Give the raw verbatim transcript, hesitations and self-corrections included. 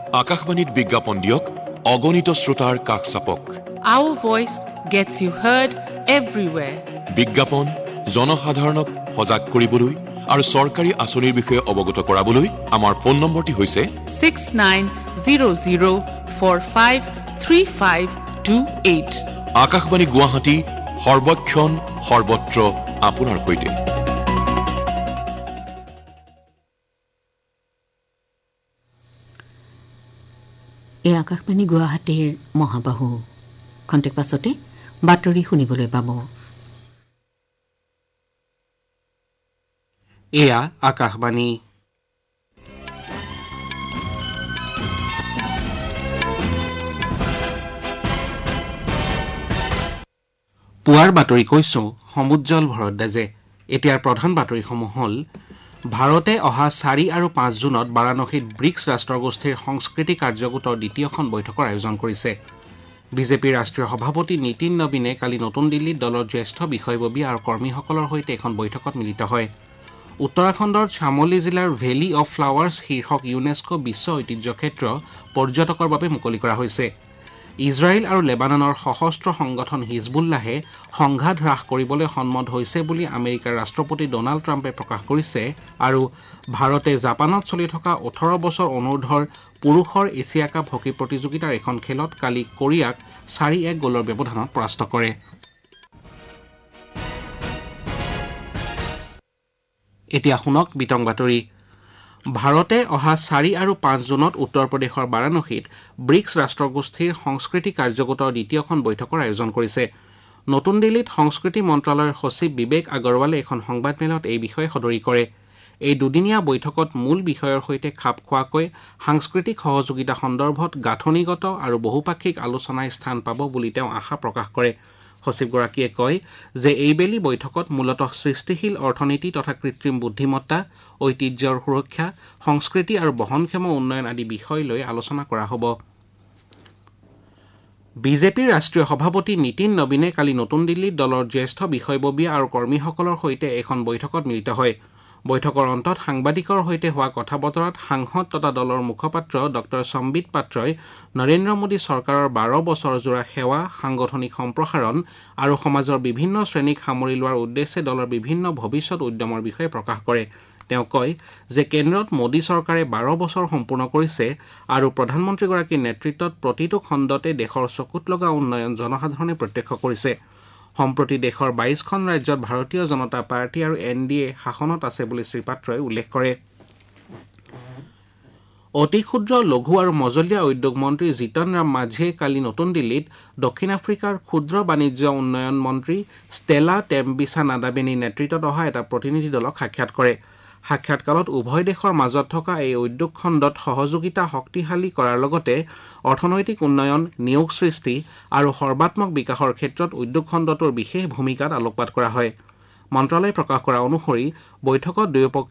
আকাশবাণীত বিজ্ঞাপন দিয়ক অগণিত শ্ৰোতাৰ কাষ চাপক Our voice gets you heard everywhere. বিজ্ঞাপন জনসাধাৰণক সজাগ কৰিবলৈ আৰু চৰকাৰী আঁচনিৰ বিষয়ে অৱগত কৰাবলৈ আমাৰ ফোন নম্বৰটি হৈছে six nine zero zero four five three five two eight. Akashvani Guwahati সৰ্বক্ষণ সৰ্বত্ৰ আপোনাৰ সৈতে। এই আকাশবাণী গুৱাহাটীৰ মহাবাহু খন্তেক পাছতে বাতৰি শুনিবলৈ পাব। এয়া আকাশবাণী। পুৱাৰ বাতৰি কৈছো সমুজ্জ্বল ভৰদ্বাজে। এতিয়াৰ প্ৰধান বাতৰিসমূহ হ'ল ভাৰতে অহা চাৰি আৰু পাঁচ জুনত বাৰাণসীত ব্ৰিক্স ৰাষ্ট্ৰগোষ্ঠীৰ সংস্কৃতি কাৰ্যগোটৰ দ্বিতীয়খন বৈঠকৰ আয়োজন কৰিছে। বিজেপিৰ ৰাষ্ট্ৰীয় সভাপতি নীতিন নবীনে কালি নতুন দিল্লীত দলৰ জ্যেষ্ঠ বিষয়ববী আৰু কৰ্মীসকলৰ সৈতে এখন বৈঠকত মিলিত হয়। উত্তৰাখণ্ডৰ চামোলি জিলাৰ ভেলী অৱ ফ্লাৱাৰ্ছ শীৰ্ষক ইউনেস্কো বিশ্ব ঐতিহ্য ক্ষেত্ৰ পৰ্যটকৰ বাবে মুকলি কৰা হৈছে। ইজৰাইল আৰু লেবাননৰ সশস্ত্ৰ সংগঠন হিজবুল্লাহে সংঘাত হ্ৰাস কৰিবলৈ সন্মত হৈছে বুলি আমেৰিকাৰ ৰাষ্ট্ৰপতি ডনাল্ড ট্ৰাম্পে প্ৰকাশ কৰিছে আৰু ভাৰতে জাপানত চলি থকা ওঠৰ বছৰ অনুৰ্ধৰ পুৰুষৰ এছিয়া কাপ হকী প্ৰতিযোগিতাৰ এখন খেলত কালি কোৰিয়াক চাৰি এক গ'লৰ ব্যৱধানত পৰাস্ত কৰে। এতিয়া শুনক বিতং বাতৰি। ভাৰতে অহা চাৰি আৰু পাঁচ জুনত উত্তৰ প্ৰদেশৰ বাৰাণসীত ব্ৰিক্স ৰাষ্ট্ৰগোষ্ঠীৰ সংস্কৃতি কাৰ্যগোটৰ দ্বিতীয়খন বৈঠকৰ আয়োজন কৰিছে। নতুন দিল্লীত সংস্কৃতি মন্ত্ৰালয়ৰ সচিব বিবেক আগৰৱালে এখন সংবাদমেলত এই বিষয়ে সদৰি কৰে। এই দুদিনীয়া বৈঠকত মূল বিষয়ৰ সৈতে খাপ খোৱাকৈ সাংস্কৃতিক সহযোগিতা সন্দৰ্ভত গাঁথনিগত আৰু বহুপাক্ষিক আলোচনাই স্থান পাব বুলি তেওঁ আশা প্ৰকাশ কৰে। সচিবগৰাকীয়ে কয় যে এইবেলি বৈঠকত মূলতঃ সৃষ্টিশীল অৰ্থনীতি তথা কৃত্ৰিম বুদ্ধিমত্তা, ঐতিহ্যৰ সুৰক্ষা, সংস্কৃতি আৰু বহনক্ষম উন্নয়ন আদি বিষয় লৈ আলোচনা কৰা হ'ব। বিজেপিৰ ৰাষ্ট্ৰীয় সভাপতি নীতিন নবীনে কালি নতুন দিল্লীত দলৰ জ্যেষ্ঠ বিষয়ববী আৰু কৰ্মীসকলৰ সৈতে এখন বৈঠকত মিলিত হয়। বৈঠকৰ অন্তত সাংবাদিকৰ সৈতে হোৱা কথা বতৰাত সাংসদ তথা দলৰ মুখপাত্ৰ ডক্টৰ সম্বিত পাত্ৰই নৰেন্দ্ৰ মোদী চৰকাৰৰ বাৰ বছৰজোৰা সেৱা, সাংগঠনিক সম্প্ৰসাৰণ আৰু সমাজৰ বিভিন্ন শ্ৰেণীক সামৰি লোৱাৰ উদ্দেশ্যে দলৰ বিভিন্ন ভৱিষ্যত উদ্যমৰ বিষয়ে প্ৰকাশ কৰে। তেওঁ কয় যে কেন্দ্ৰত মোদী চৰকাৰে বাৰ বছৰ সম্পূৰ্ণ কৰিছে আৰু প্ৰধানমন্ত্ৰীগৰাকীৰ নেতৃত্বত প্ৰতিটো খণ্ডতে দেশৰ চকুত লগা উন্নয়ন জনসাধাৰণে প্ৰত্যক্ষ কৰিছে। সম্প্ৰতি দেশৰ বাইশখন ৰাজ্যত ভাৰতীয় জনতা পাৰ্টি আৰু এন ডি এ শাসনত আছে বুলি শ্ৰীপাত্ৰই উল্লেখ কৰে। অতি ক্ষুদ্ৰ লঘু আৰু মজলীয়া উদ্যোগ মন্ত্ৰী জিতন ৰাম মাঝিয়ে কালি নতুন দিল্লীত দক্ষিণ আফ্ৰিকাৰ ক্ষুদ্ৰ বাণিজ্য উন্নয়ন মন্ত্ৰী ষ্টেলা টেম্বিছা নাডাবেনীৰ নেতৃত্বত অহা এটা প্ৰতিনিধি দলক সাক্ষাৎ কৰে। সাক্ষাৎকালত উভয় দেশৰ মাজত থকা এই উদ্যোগ খণ্ডত সহযোগিতা শক্তিশালী কৰাৰ লগতে অৰ্থনৈতিক উন্নয়ন, নিয়োগ সৃষ্টি আৰু সৰ্বাত্মক বিকাশৰ ক্ষেত্ৰত উদ্যোগ খণ্ডটোৰ বিশেষ ভূমিকাত আলোকপাত কৰা হয়। মন্ত্ৰালয়ে প্ৰকাশ কৰা অনুসৰি বৈঠকত দুয়োপক্ষ